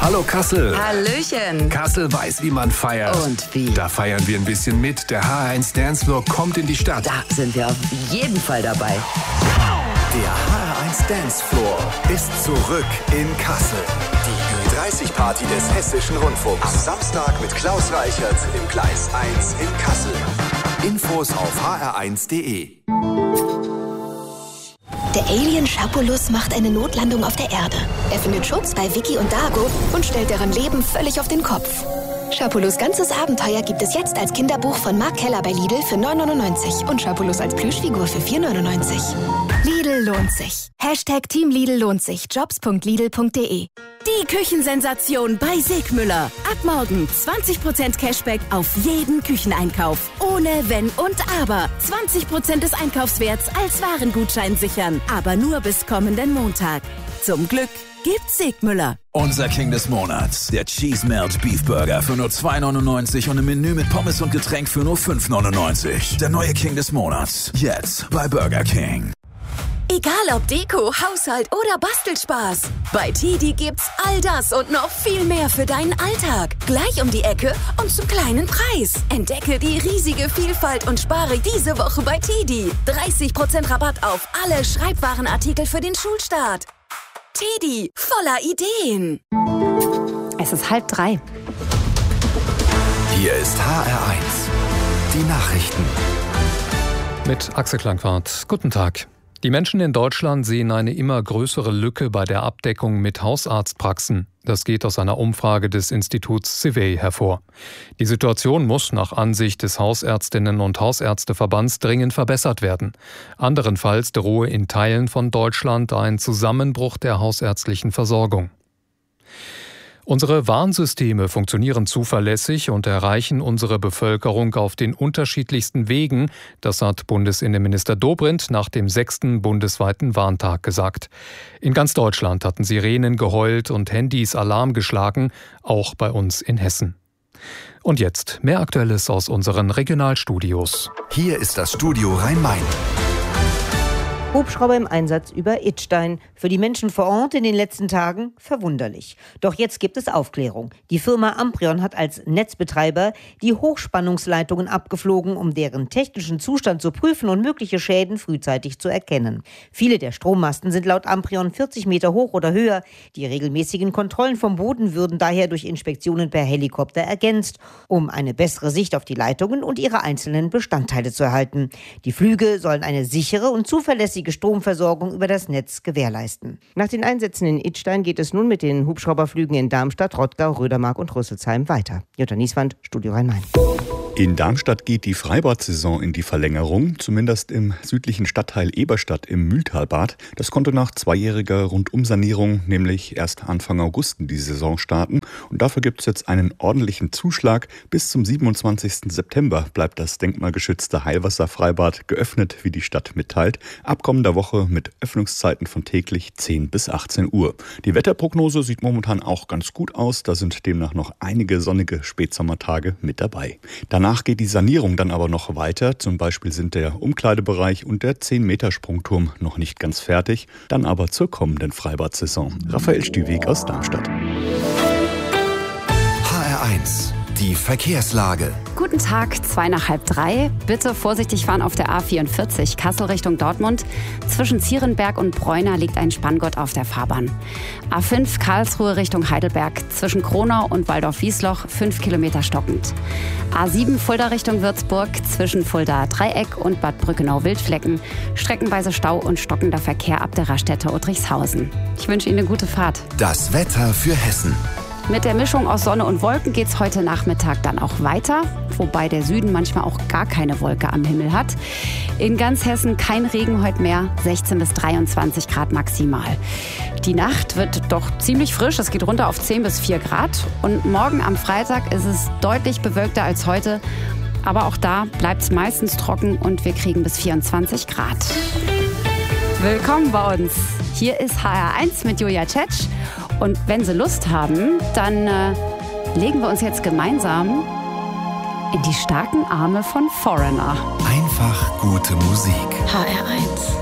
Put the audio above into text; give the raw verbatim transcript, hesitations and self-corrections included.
Hallo Kassel. Hallöchen. Kassel weiß, wie man feiert. Und wie? Da feiern wir ein bisschen mit. Der H R eins Dancefloor kommt in die Stadt. Da sind wir auf jeden Fall dabei. Der H R eins Dancefloor ist zurück in Kassel. Die Ü dreißig Party des Hessischen Rundfunks. Am Samstag mit Klaus Reichert im Gleis eins in Kassel. Infos auf h r eins punkt d e. Der Alien Schapulus macht eine Notlandung auf der Erde. Er findet Schutz bei Vicky und Dago und stellt deren Leben völlig auf den Kopf. Schapulus ganzes Abenteuer gibt es jetzt als Kinderbuch von Mark Keller bei Lidl für neun neunundneunzig und Schapulus als Plüschfigur für vier neunundneunzig. Lidl lohnt sich. Hashtag Team Lidl lohnt sich. jobs punkt lidl punkt d e. Die Küchensensation bei Sigmüller. Ab morgen zwanzig Prozent Cashback auf jeden Kücheneinkauf. Ohne Wenn und Aber. zwanzig Prozent des Einkaufswerts als Warengutschein sichern. Aber nur bis kommenden Montag. Zum Glück gibt's Sigmüller. Unser King des Monats. Der Cheese Melt Beef Burger für nur zwei neunundneunzig und ein Menü mit Pommes und Getränk für nur fünf neunundneunzig. Der neue King des Monats. Jetzt bei Burger King. Egal ob Deko, Haushalt oder Bastelspaß. Bei Tedi gibt's all das und noch viel mehr für deinen Alltag. Gleich um die Ecke und zum kleinen Preis. Entdecke die riesige Vielfalt und spare diese Woche bei Tedi. dreißig Prozent Rabatt auf alle Schreibwarenartikel für den Schulstart. Tedi, voller Ideen. Es ist halb drei. Hier ist H R eins. Die Nachrichten. Mit Axel Klangwart. Guten Tag. Die Menschen in Deutschland sehen eine immer größere Lücke bei der Abdeckung mit Hausarztpraxen. Das geht aus einer Umfrage des Instituts Civey hervor. Die Situation muss nach Ansicht des Hausärztinnen- und Hausärzteverbands dringend verbessert werden. Anderenfalls drohe in Teilen von Deutschland ein Zusammenbruch der hausärztlichen Versorgung. Unsere Warnsysteme funktionieren zuverlässig und erreichen unsere Bevölkerung auf den unterschiedlichsten Wegen. Das hat Bundesinnenminister Dobrindt nach dem sechsten bundesweiten Warntag gesagt. In ganz Deutschland hatten Sirenen geheult und Handys Alarm geschlagen, auch bei uns in Hessen. Und jetzt mehr Aktuelles aus unseren Regionalstudios. Hier ist das Studio Rhein-Main. Hubschrauber im Einsatz über Idstein. Für die Menschen vor Ort in den letzten Tagen verwunderlich. Doch jetzt gibt es Aufklärung. Die Firma Amprion hat als Netzbetreiber die Hochspannungsleitungen abgeflogen, um deren technischen Zustand zu prüfen und mögliche Schäden frühzeitig zu erkennen. Viele der Strommasten sind laut Amprion vierzig Meter hoch oder höher. Die regelmäßigen Kontrollen vom Boden würden daher durch Inspektionen per Helikopter ergänzt, um eine bessere Sicht auf die Leitungen und ihre einzelnen Bestandteile zu erhalten. Die Flüge sollen eine sichere und zuverlässige Stromversorgung über das Netz gewährleisten. Nach den Einsätzen in Idstein geht es nun mit den Hubschrauberflügen in Darmstadt, Rottgau, Rödermark und Rüsselsheim weiter. Jutta Nieswand, Studio Rhein-Main. In Darmstadt geht die Freibad-Saison in die Verlängerung, zumindest im südlichen Stadtteil Eberstadt im Mühltalbad. Das konnte nach zweijähriger Rundumsanierung nämlich erst Anfang August in die Saison starten. Und dafür gibt es jetzt einen ordentlichen Zuschlag. Bis zum siebenundzwanzigsten September bleibt das denkmalgeschützte Heilwasserfreibad geöffnet, wie die Stadt mitteilt. Ab kommender Woche mit Öffnungszeiten von täglich zehn bis achtzehn Uhr. Die Wetterprognose sieht momentan auch ganz gut aus. Da sind demnach noch einige sonnige Spätsommertage mit dabei. Danach geht die Sanierung dann aber noch weiter. Zum Beispiel sind der Umkleidebereich und der zehn Meter Sprungturm noch nicht ganz fertig. Dann aber zur kommenden Freibad-Saison. Raphael Stüweg aus Darmstadt. H R eins. Die Verkehrslage. Guten Tag, zwei nach halb drei. Bitte vorsichtig fahren auf der A vierundvierzig, Kassel Richtung Dortmund. Zwischen Zierenberg und Bräuna liegt ein Spanngott auf der Fahrbahn. A fünf, Karlsruhe Richtung Heidelberg. Zwischen Kronau und Waldorf-Wiesloch fünf Kilometer stockend. A sieben, Fulda Richtung Würzburg. Zwischen Fulda Dreieck und Bad Brückenau-Wildflecken. Streckenweise Stau und stockender Verkehr ab der Raststätte Uttrichshausen. Ich wünsche Ihnen eine gute Fahrt. Das Wetter für Hessen. Mit der Mischung aus Sonne und Wolken geht's heute Nachmittag dann auch weiter, wobei der Süden manchmal auch gar keine Wolke am Himmel hat. In ganz Hessen kein Regen heute mehr, sechzehn bis dreiundzwanzig Grad maximal. Die Nacht wird doch ziemlich frisch, es geht runter auf zehn bis vier Grad. Und morgen am Freitag ist es deutlich bewölkter als heute. Aber auch da bleibt's meistens trocken und wir kriegen bis vierundzwanzig Grad. Willkommen bei uns. Hier ist H R eins mit Julia Tschetsch. Und wenn Sie Lust haben, dann äh, legen wir uns jetzt gemeinsam in die starken Arme von Foreigner. Einfach gute Musik. H R eins.